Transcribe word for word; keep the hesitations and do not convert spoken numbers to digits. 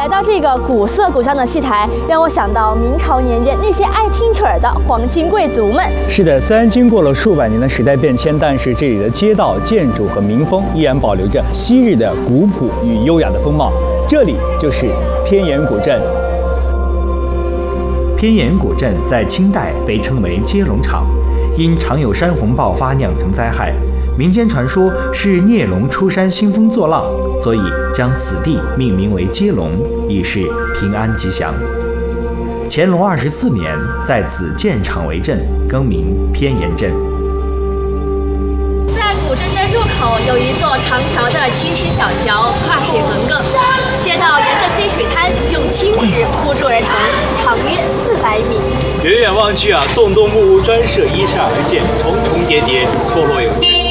来到这个古色古香的戏台，让我想到明朝年间那些爱听曲儿的皇亲贵族们。 是的，虽然经过了数百年的时代变迁，但是这里的街道、建筑和民风依然保留着昔日的古朴与优雅的风貌。这里就是偏岩古镇。 偏岩古镇在清代被称为接龙场，因常有山洪爆发酿成灾害。民间传说是孽龙出山兴风作浪，所以将此地命名为接龙，以示平安吉祥。乾隆二十四年，在此建场为镇，更名偏岩镇。 在古镇的入口有一座长条的青石小桥，跨水横亘，街道沿着黑水滩用青石铺筑而成，长约四百米。 远远望去啊，栋栋木屋专设依山而建，重重叠叠，错落有致。